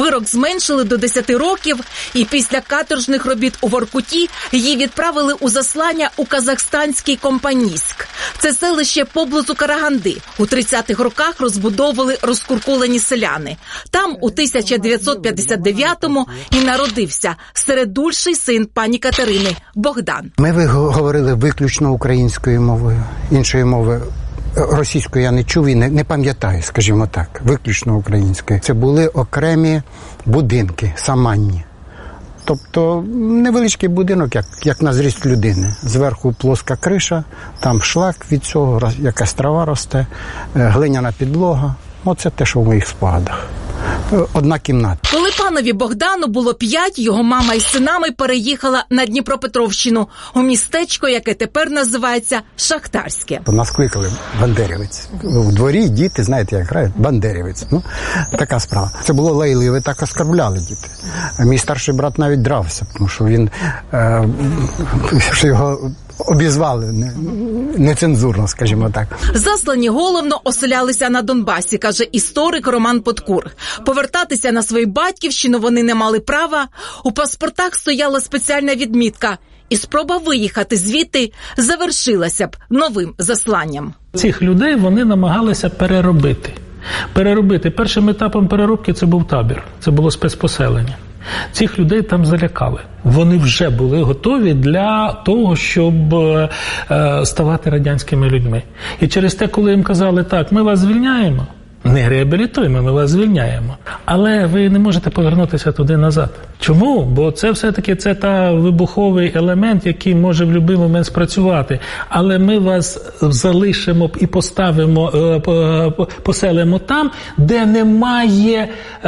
Вирок зменшили до 10 років, і після каторжних робіт у Воркуті її відправили у заслання у казахстанський Компанійськ. Це селище поблизу Караганди. У 30-х роках розбудовували розкуркулені селяни. Там у 1959-му і народився середульший син пані Катерини – Богдан. Ми говорили виключно українською мовою, іншої мови. Російською я не чув і не пам'ятаю, скажімо так, виключно українською. Це були окремі будинки, саманні. Тобто невеличкий будинок, як на зріст людини. Зверху плоска криша, там шлак від цього, якась трава росте, глиняна підлога. Оце те, що в моїх спогадах. Одна кімната. Коли панові Богдану було 5, його мама із синами переїхала на Дніпропетровщину, у містечко, яке тепер називається Шахтарське. Нас кликали бандерівець. У дворі діти, знаєте, як грають, бандерівець. Ну, така справа. Це було лайливе, так оскарбляли діти. Мій старший брат навіть дрався, тому що він, що його обізвали нецензурно, скажімо так. Заслані головно оселялися на Донбасі, каже історик Роман Подкур. Повертатися на свою батьківщину вони не мали права. У паспортах стояла спеціальна відмітка. І спроба виїхати звідти завершилася б новим засланням. Цих людей вони намагалися переробити. Першим етапом переробки це був табір, це було спецпоселення. Цих людей там залякали. Вони вже були готові для того, щоб ставати радянськими людьми. І через те, коли їм казали, так, ми вас звільняємо, не реабілітуємо, ми вас звільняємо. Але ви не можете повернутися туди назад. Чому? Бо це все-таки та вибуховий елемент, який може в будь-який момент спрацювати. Але ми вас залишимо і поселимо там, де немає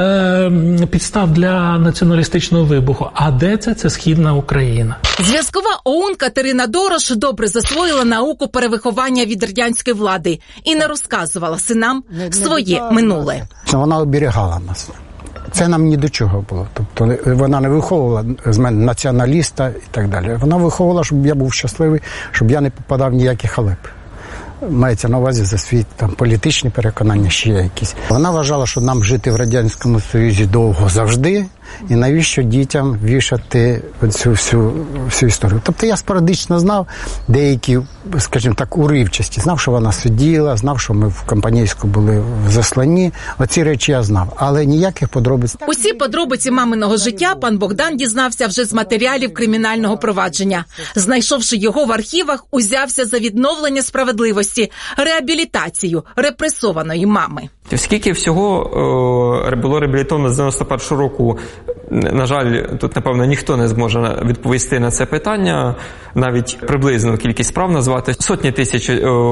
підстав для націоналістичного вибуху. А де це? Це Східна Україна. Зв'язкова ОУН Катерина Дорош добре засвоїла науку перевиховання від радянської влади і не розказувала синам своє минуле. Вона оберігала нас. Це нам ні до чого було. Тобто вона не виховувала з мене націоналіста і так далі. Вона виховувала, щоб я був щасливий, щоб я не попадав в ніякі халепи. Мається на увазі за свої політичні переконання, ще якісь. Вона вважала, що нам жити в Радянському Союзі довго завжди, і навіщо дітям вішати цю всю історію. Тобто я спорадично знав деякі, скажімо так, уривчасті. Знав, що вона сиділа, знав, що ми в Компанійську були в засланні. Оці речі я знав, але ніяких подробиць. Усі подробиці маминого життя пан Богдан дізнався вже з матеріалів кримінального провадження. Знайшовши його в архівах, узявся за відновлення справедливості, реабілітацію репресованої мами. Скільки всього було реабілітовано з 91-го року, на жаль, тут, напевно, ніхто не зможе відповісти на це питання, навіть приблизну кількість справ назвати. Сотні тисяч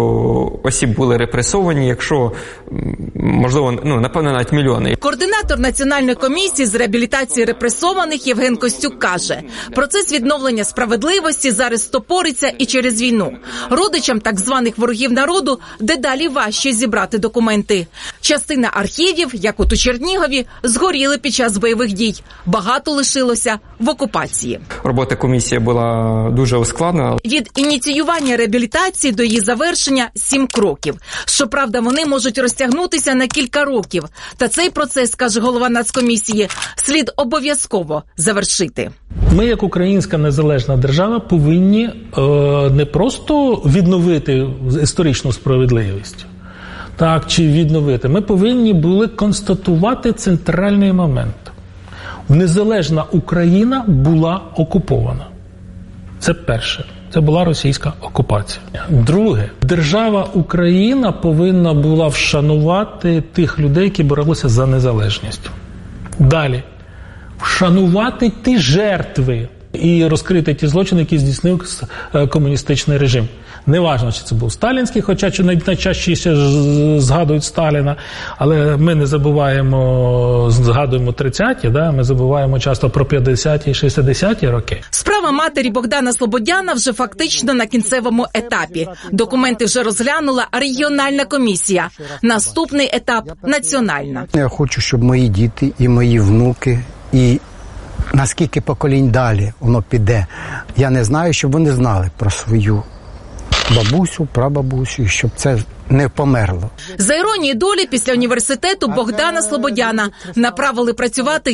осіб були репресовані, якщо, можливо, напевно, навіть мільйони. Координатор Національної комісії з реабілітації репресованих Євген Костюк каже, процес відновлення справедливості зараз стопориться і через війну. Родичам так званих ворогів народу дедалі важче зібрати документи. Частина архівів, як от у Чернігові, згоріли під час бойових дій. Багато лишилося в окупації. Робота комісії була дуже ускладнена. Від ініціювання реабілітації до її завершення 7 кроків. Щоправда, вони можуть розтягнутися на кілька років. Та цей процес, каже голова Нацкомісії, слід обов'язково завершити. Ми, як українська незалежна держава, повинні не просто відновити історичну справедливість, так, чи відновити. Ми повинні були констатувати центральний момент. Незалежна Україна була окупована. Це перше. Це була російська окупація. Друге. Держава Україна повинна була вшанувати тих людей, які боролися за незалежність. Далі. Вшанувати ті жертви і розкрити ті злочини, які здійснив комуністичний режим. Неважно, чи це був сталінський, хоча найчастіше згадують Сталіна, але ми не забуваємо, згадуємо 30-ті, ми забуваємо часто про 50-ті і 60-ті роки. Справа матері Богдана Слободяна вже фактично на кінцевому етапі. Документи вже розглянула регіональна комісія. Наступний етап – національна. Я хочу, щоб мої діти і мої внуки, і наскільки поколінь далі воно піде, я не знаю, щоб вони знали про свою бабусю, прабабусю, і щоб це не померло. За іронією долі, після університету Богдана Слободяна направили працювати